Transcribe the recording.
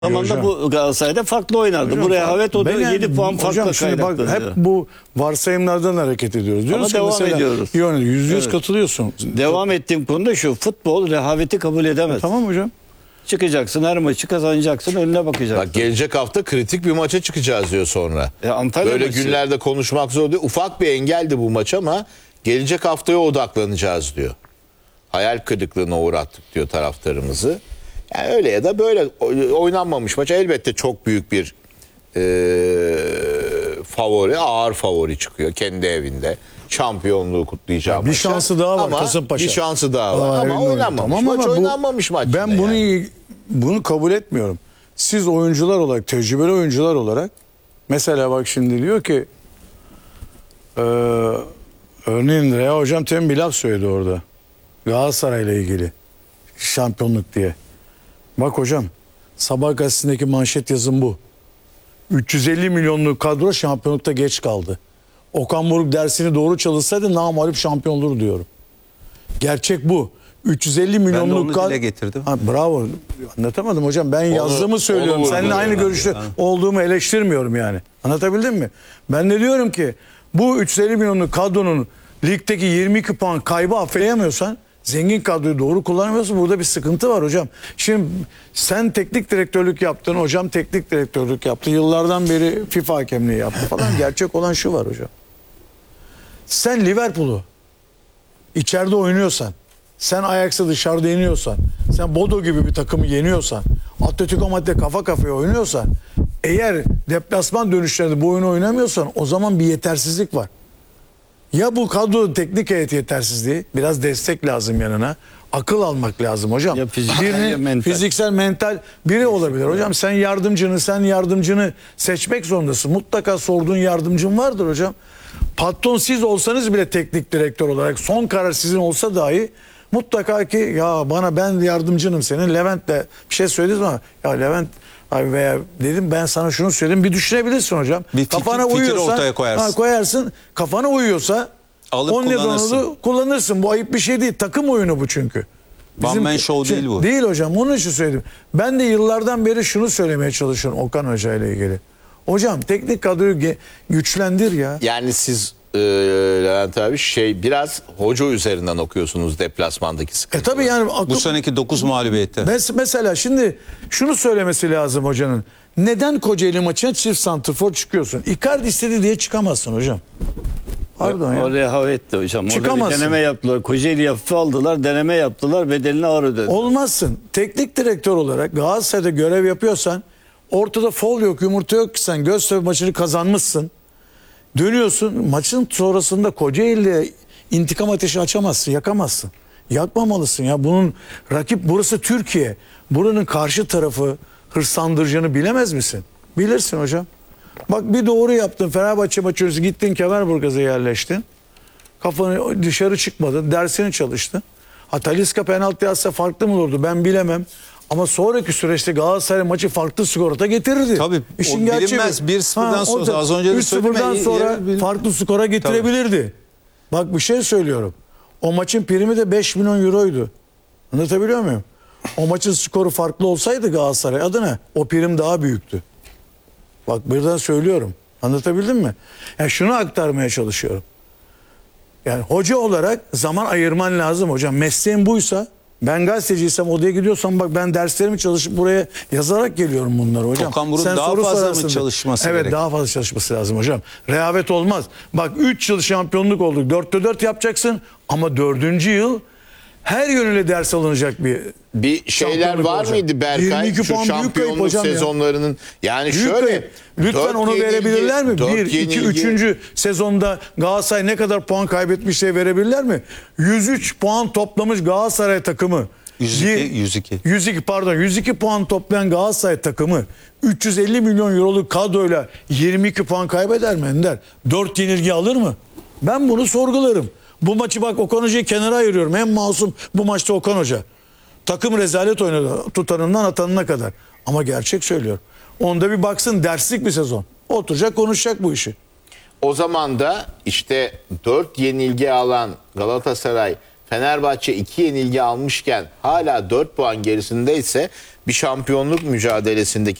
Zamanda hocam. bu Galatasaray'da farklı oynardı. Hocam, Bu rehavet o da 7 puan farklı hocam, şimdi bak, kaynaklanıyor. hep bu varsayımlardan hareket ediyoruz. Diyoruz ki devam mesela, ediyoruz. %100 Evet. katılıyorsun. Devam ettiğim konuda şu: futbol rehaveti kabul edemez. Tamam hocam. Çıkacaksın, her maçı kazanacaksın, önüne bakacaksın. Bak, gelecek hafta kritik bir maça çıkacağız diyor sonra. Antalya Böyle maçı. günlerde konuşmak zor değil. Ufak bir engeldi bu maç ama gelecek haftaya odaklanacağız diyor. Hayal kırıklığına uğrattık diyor taraftarımızı. Yani öyle ya da böyle oynanmamış maç elbette çok büyük bir favori, ağır favori çıkıyor kendi evinde. Şampiyonluğu kutlayacağı Bir maçta. şansı daha var Ama Kasımpaşa. Bir şansı daha var ama evinde oynanmamış oynuyor. maç, Ama bu- oynanmamış maç. Ben yine yani. bunu kabul etmiyorum. Siz oyuncular olarak, tecrübeli oyuncular olarak, mesela bak şimdi diyor ki örneğin Rea hocam temin bir laf söyledi orada. Galatasaray'la ilgili şampiyonluk diye. Bak hocam, Sabah gazetesindeki manşet yazım bu. 350 milyonluk kadro şampiyonlukta geç kaldı. Okan Buruk dersini doğru çalışsaydı namağlup şampiyon olur diyorum. Gerçek bu. 350 milyonluk onu dile getirdim. Ha, bravo. Anlatamadım hocam. Ben yazdığımı söylüyorum. onu Seninle vurguluyorum aynı ben. görüşte olduğumu eleştirmiyorum yani. Anlatabildim mi? Ben de diyorum ki bu 350 milyonluk kadronun ligdeki 22 puan kaybı affedemiyorsan, zengin kadroyu doğru kullanamıyorsun, burada bir sıkıntı var hocam. Şimdi sen teknik direktörlük yaptın, hocam teknik direktörlük yaptı. Yıllardan beri FIFA hakemliği yaptı falan. Gerçek olan şu var hocam. Sen Liverpool'u içeride oynuyorsan, sen Ajax'ı dışarıda yeniyorsan, sen Bodo gibi bir takımı yeniyorsan, Atletico Madrid kafa kafaya oynuyorsan, eğer deplasman dönüşlerinde bu oyunu oynamıyorsan, o zaman bir yetersizlik var. Ya bu kadro teknik heyet yetersizliği, biraz destek lazım yanına. Akıl almak lazım hocam. Ya fiziksel ya Birini, mental. fiziksel, mental biri olabilir. Hocam sen yardımcını seçmek zorundasın. Mutlaka sorduğun yardımcın vardır hocam. Patron siz olsanız bile, teknik direktör olarak son karar sizin olsa dahi mutlaka ki ya ben yardımcınım senin. Levent'le bir şey söylediniz mi? Ya Levent abi, veya dedim ben sana şunu söyledim, bir düşünebilirsin hocam. Bir fikir ortaya koyarsın. Koyarsın. Kafana uyuyorsa Alıp on kullanırsın. nedeni kullanırsın. Bu ayıp bir şey değil. Takım oyunu bu çünkü. One man show değil bu. Değil hocam. Onun için söyledim. Ben de yıllardan beri şunu söylemeye çalışıyorum Okan Hoca ile ilgili. Hocam teknik kadroyu güçlendir ya. Yani siz Levent abi biraz hoca üzerinden okuyorsunuz deplasmandaki sıkıntı. Tabii yani Bu seneki 9 mağlubiyette. mesela şimdi şunu söylemesi lazım hocanın. Neden Kocaeli maçına çift santrfor çıkıyorsun? Icardi istedi diye çıkamazsın hocam. Pardon ya. O rehavetti hocam. Orada bir Çıkamazsın. deneme yaptılar. Kocaeli hafife aldılar, deneme yaptılar, bedelini ağır ödediler. Olmazsın. Teknik direktör olarak Galatasaray'da görev yapıyorsan, ortada fol yok, yumurta yok ki, sen Göztepe maçını kazanmışsın. Dönüyorsun, maçın sonrasında Kocaeli'yle intikam ateşi açamazsın, yakamazsın. Yakmamalısın ya. Bunun rakip, burası Türkiye. Buranın karşı tarafı hırslandıracağını bilemez misin? Bilirsin hocam. Bak bir doğru yaptın. Fenerbahçe maçı öncesi gittin, Kemerburgaz'a yerleştin. Kafanı dışarı çıkmadın. Dersini çalıştın. Talisca penaltı yazsa farklı mı olurdu ben bilemem. Ama sonraki süreçte Galatasaray maçı farklı skora getirirdi. Tabii, o bilinmez. 1-0'dan sonra, az önce de 3-0'dan sonra farklı skora getirebilirdi. Bak bir şey söylüyorum. O maçın primi de 5 milyon euroydu. Anlatabiliyor muyum? O maçın skoru farklı olsaydı Galatasaray adına, o prim daha büyüktü. Bak birden söylüyorum. Anlatabildim mi? Yani şunu aktarmaya çalışıyorum. Yani hoca olarak zaman ayırman lazım hocam. Mesleğin buysa, ben gazeteciysem, odaya gidiyorsam, bak ben derslerimi çalışıp buraya yazarak geliyorum bunları hocam. Okan Buruk Sen daha soru fazla sorarsın mı da. çalışması Evet, gerek? daha fazla çalışması lazım hocam. Rehavet olmaz. Bak 3 yıl şampiyonluk olduk. 4'te 4 yapacaksın ama 4. yıl her yönüyle ders alınacak Bir şeyler şampiyonluk var olacak. mıydı Berkay 22 şu puan büyük kayıp şampiyonluk hocam ya. sezonlarının? Yani Büyük şöyle kayıp. Lütfen 4 onu verebilirler mi? 1, 2, 3. sezonda Galatasaray ne kadar puan kaybetmiş diye verebilirler mi? 103 puan toplamış Galatasaray takımı. 102 puan toplayan Galatasaray takımı 350 milyon euroluk kadroyla 22 puan kaybeder mi Ender? 4 yenilgi alır mı? Ben bunu sorgularım. Bu maçı bak, Okan Hoca'yı kenara ayırıyorum. En masum bu maçta Okan Hoca. Takım rezalet oynadı, tutanından atanına kadar. Ama gerçek söylüyorum. Onda bir baksın, derslik bir sezon. Oturacak, konuşacak bu işi. O zaman da işte 4 yenilgi alan Galatasaray, Fenerbahçe 2 yenilgi almışken hala 4 puan gerisindeyse bir şampiyonluk mücadelesindeki